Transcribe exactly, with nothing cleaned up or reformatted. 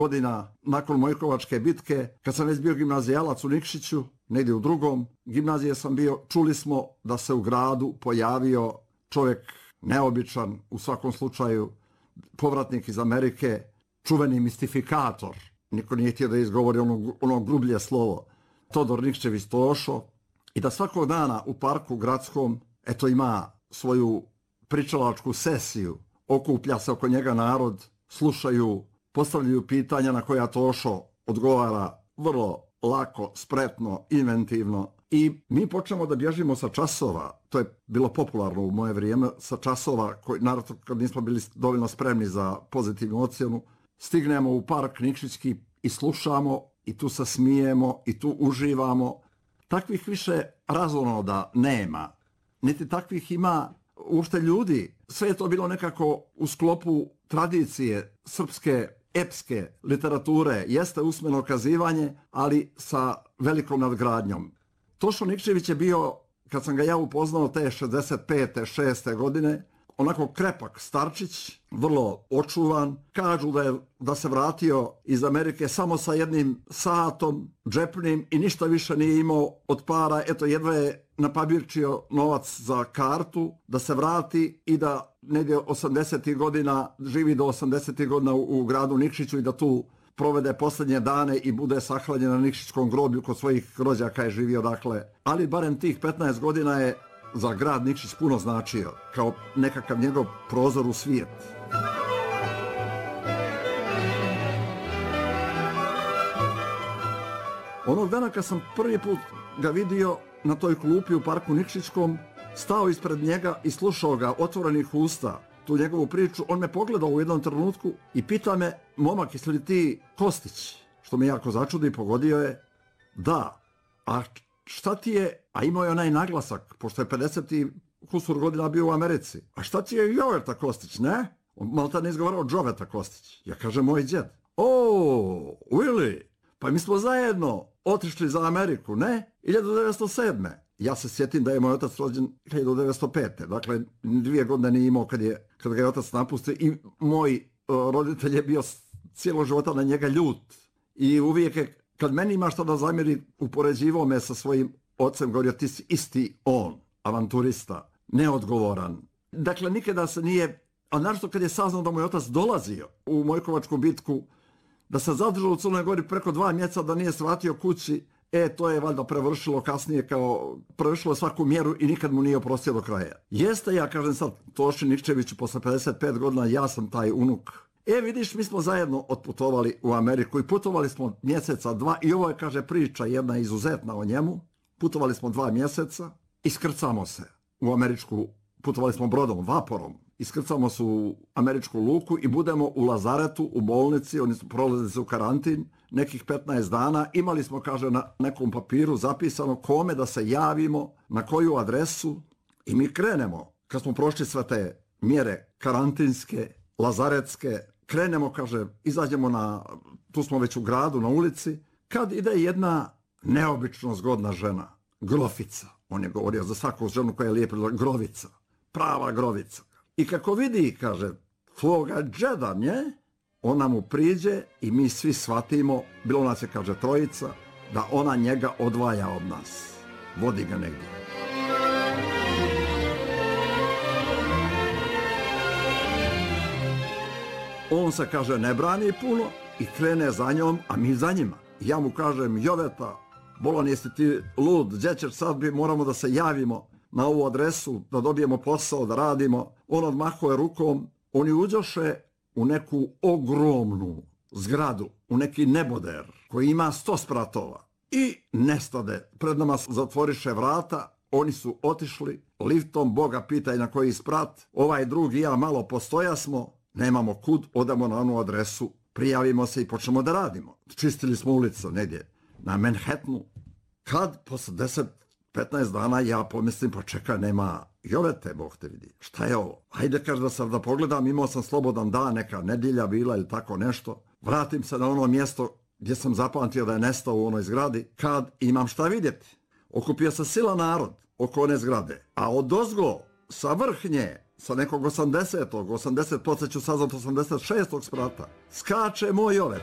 godina nakon Mojkovačke bitke, kad sam već bio gimnazijalac u Nikšiću, negdje u drugom gimnazije sam bio, čuli smo da se u gradu pojavio čovjek neobičan, u svakom slučaju povratnik iz Amerike, čuveni mistifikator. Niko nije htio da izgovori ono, ono grublje slovo. Todor Nikčević Tošo. I da svakog dana u parku gradskom, eto, ima svoju pričalačku sesiju, okuplja se oko njega narod, slušaju, postavljaju pitanja na koja Tošo odgovara vrlo lako, spretno, inventivno. I mi počnemo da bježimo sa časova, to je bilo popularno u moje vrijeme, sa časova, koji, naravno kad nismo bili dovoljno spremni za pozitivnu ocjenu, stignemo u park Nikšićki i slušamo, i tu se smijemo, i tu uživamo. Takvih više razonoda nema, niti takvih ima uopšte ljudi. Sve je to bilo nekako u sklopu tradicije srpske epske literature, jeste usmeno kazivanje, ali sa velikom nadgradnjom. Tošo Nikčević je bio, kad sam ga ja upoznao te šezdeset pete šeste godine, onako krepak starčić, vrlo očuvan. Kažu da je da se vratio iz Amerike samo sa jednim satom džepnim i ništa više nije imao od para. Eto, jedva je napabirčio novac za kartu da se vrati i da negdje osamdesetih godina, živi do osamdesetih godina u, u gradu Nikšiću i da tu provede posljednje dane i bude sahranjen na Nikšićkom groblju kod svojih rođaka je živio, dakle. Ali barem tih petnaest godina je za grad Nikšić puno značio, kao nekakav njegov prozor u svijet. Onog dana kad sam prvi put ga vidio na toj klupi u parku Nikšićkom, stao ispred njega i slušao ga otvorenih usta, tu njegovu priču, on me pogledao u jednom trenutku i pita me, momak, jesi li ti Kostić? Što me jako začudi i pogodio je, da, a šta ti je, a imao je onaj naglasak, pošto je pedeset i kusur godina bio u Americi, a šta ti je Joveta Kostić, ne? On malo tad ne izgovarao Džoveta Kostić. Ja kažem, moj djed. O, Willy, pa mi smo zajedno otišli za Ameriku, ne? hiljadu devetsto sedme. Ja se sjetim da je moj otac rođen hiljadu devetsto pete. Dakle, dvije godine nije imao kad, je, kad ga je otac napustio i moj uh, roditelj je bio cijelo života na njega ljut. I uvijek je, kad meni ima što da zamjeri, upoređivao me sa svojim ocem, govorio, ti si isti on, avanturista, neodgovoran. Dakle, nikada se nije, a našto kad je saznao da moj otac dolazio u Mojkovačku bitku, da se zadržao u Crnoj Gori preko dva mjeseca, da nije svratio kući, e, to je valjda prevršilo kasnije kao, prevršilo svaku mjeru i nikad mu nije oprostio do kraja. Jeste, ja kažem sad, Toši Nikčeviću, posle pedeset pet godina, ja sam taj unuk. E, vidiš, mi smo zajedno otputovali u Ameriku i putovali smo mjeseca dva, i ovo je, kaže, priča jedna izuzetna o njemu. Putovali smo dva mjeseca, iskrcamo se u američku, putovali smo brodom, vaporom, iskrcamo se u američku luku i budemo u lazaretu, u bolnici, oni su prolazili se u karantin, nekih petnaest dana, imali smo, kaže, na nekom papiru zapisano kome da se javimo, na koju adresu, i mi krenemo, kad smo prošli sve te mjere karantinske, lazaretske, krenemo, kaže, izađemo na, tu smo već u gradu, na ulici, kad ide jedna neobično zgodna žena, grofica, on je govorio za svaku ženu koja je lijepa, grovica, prava grovica. I kako vidi, kaže, tvoga džeda, nje, ona mu priđe i mi svi shvatimo, bilo nas je, kaže, trojica, da ona njega odvaja od nas, vodi ga negdje. On se, kaže, ne brani puno i krene za njom, a mi za njima. Ja mu kažem, Joveta, bolan, jesi ti lud, gdje ćeš sad, bi moramo da se javimo na ovu adresu, da dobijemo posao, da radimo. On odmahuje rukom, oni uđoše u neku ogromnu zgradu, u neki neboder koji ima sto spratova i nestade. Pred nama zatvoriše vrata, oni su otišli liftom, Boga pitaj na koji sprat, ovaj drugi i ja malo postojasmo, nemamo kud, odamo na onu adresu, prijavimo se i počnemo da radimo. Čistili smo ulicu negdje na Manhattanu. Kad posle deset petnaest dana ja pomislim, pa čekaj, nema Jovete, Bog te vidi. Šta je ovo? Hajde, kaže, da sam da pogledam, imao sam slobodan dan, neka nedjelja bila ili tako nešto. Vratim se na ono mjesto gdje sam zapamtio da je nestao u onoj zgradi. Kad imam šta vidjeti? Okupio se sila narod oko one zgrade. A odozgo, sa vrhnje, sa nekog osamdesetog, osamdeset, podsjeću sad od osamdeset šestog sprata, skače moj Jovet.